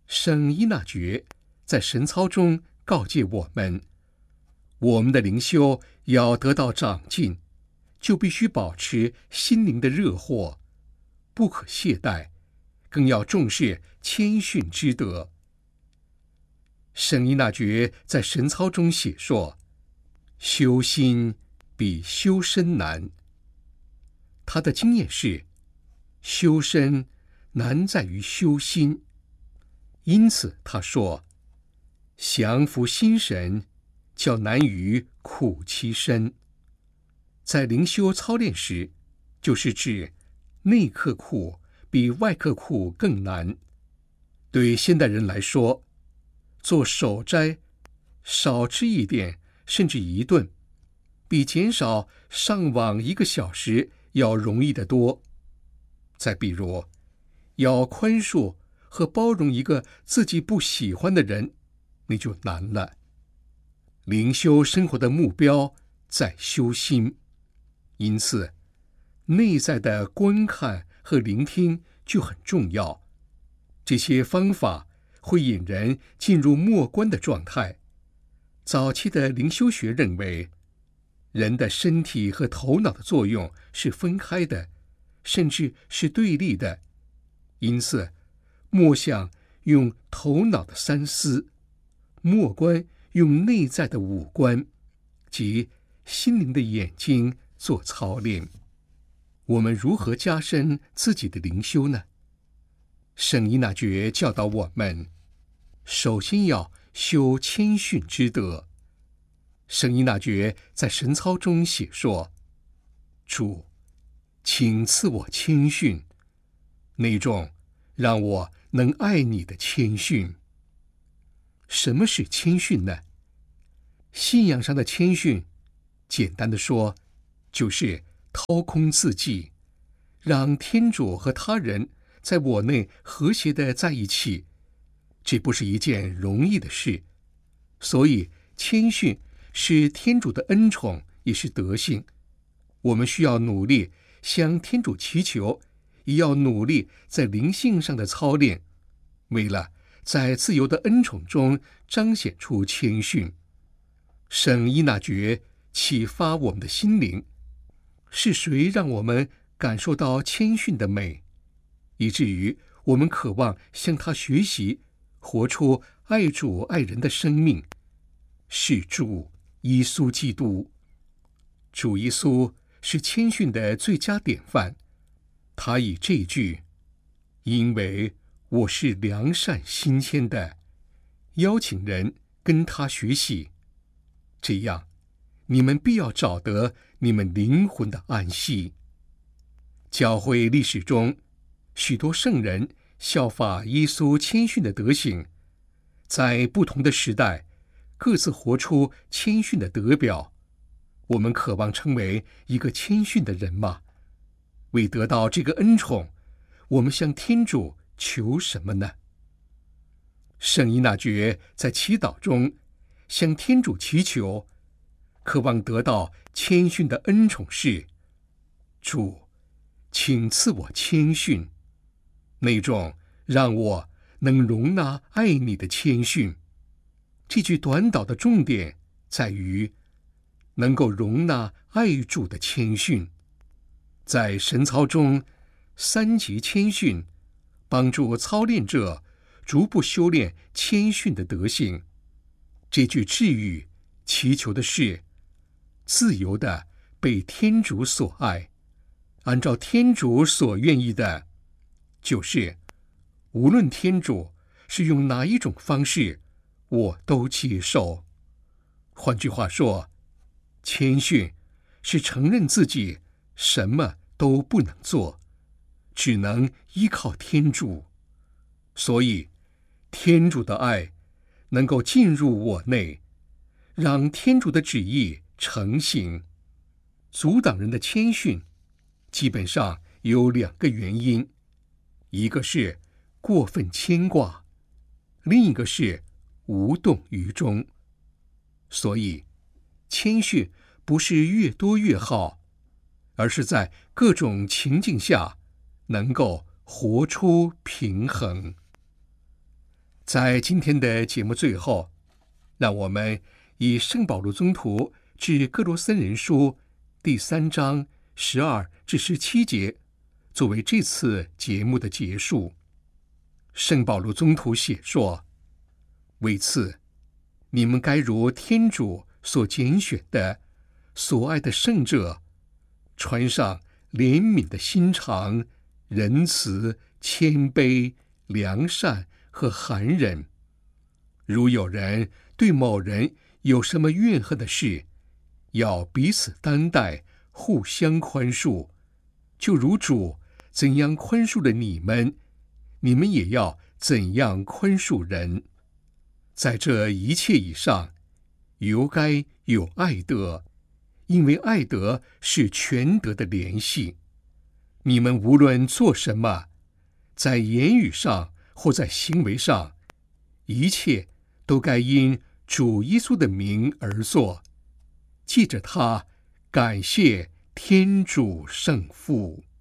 圣依纳爵在神操中告诫我们，我们的灵修要得到长进，就必须保持心灵的热火，不可懈怠，更要重视谦逊之德。圣依纳爵在神操中写说，修心比修身难。他的经验是，修身难在于修心，因此他说，降服心神较难于苦其身。在灵修操练时，就是指内刻苦比外刻苦更难。对现代人来说，做守斋少吃一点甚至一顿，比减少上网1个小时要容易得多。再比如，要宽恕和包容一个自己不喜欢的人，那就难了。灵修生活的目标在修心，因此内在的观看和聆听就很重要。这些方法会引人进入默观的状态。早期的灵修学认为，人的身体和头脑的作用是分开的，甚至是对立的。因此，默想用头脑的三思，默观用内在的五官，即心灵的眼睛做操练。我们如何加深自己的灵修呢？圣依纳爵教导我们，首先要修谦逊之德。圣依纳爵在神操中写说，主，请赐我谦逊，那种让我能爱你的谦逊。什么是谦逊呢？信仰上的谦逊，简单的说，就是掏空自己，让天主和他人在我内和谐的在一起。这不是一件容易的事，所以谦逊是天主的恩宠，也是德性。我们需要努力向天主祈求，也要努力在灵性上的操练，为了在自由的恩宠中彰显出谦逊。圣依纳爵启发我们的心灵，是谁让我们感受到谦逊的美，以至于我们渴望向他学习，活出爱主爱人的生命？是主耶稣基督。主耶稣是谦逊的最佳典范。他以这句“因为我是良善心谦的”，邀请人跟他学习，这样你们必要找得你们灵魂的安息。教会历史中，许多圣人效法耶稣谦逊的德行，在不同的时代各自活出谦逊的德表。我们渴望成为一个谦逊的人吗？为得到这个恩宠，我们向天主求什么呢？圣依纳爵在祈祷中向天主祈求，渴望得到谦逊的恩宠是：主，请赐我谦逊，那种让我能容纳爱你的谦逊。这句短祷的重点在于能够容纳爱主的谦逊。在神操中，3级谦逊帮助操练者逐步修炼谦逊的德行。这句智语祈求的是自由地被天主所爱，按照天主所愿意的，就是无论天主是用哪一种方式，我都接受。换句话说，谦逊是承认自己什么都不能做，只能依靠天主。所以天主的爱能够进入我内，让天主的旨意成行。阻挡人的谦逊基本上有2个原因，一个是过分牵挂，另一个是无动于衷。所以谦逊不是越多越好，而是在各种情境下能够活出平衡。 在今天的节目最后，让我们以圣保罗宗徒致哥罗森人书第3章12至17节作为这次节目的结束。圣保罗宗徒写说：为此，你们该如天主所拣选的、所爱的圣者，穿上怜悯的心肠、仁慈、谦卑、良善和含忍。如有人对某人有什么怨恨的事，要彼此担待，互相宽恕，就如主怎样宽恕了你们，你们也要怎样宽恕人。在这一切以上，尤该有爱德，因为爱德是全德的联系。你们无论做什么，在言语上或在行为上，一切都该因主耶稣的名而做，借着他感谢天主圣父。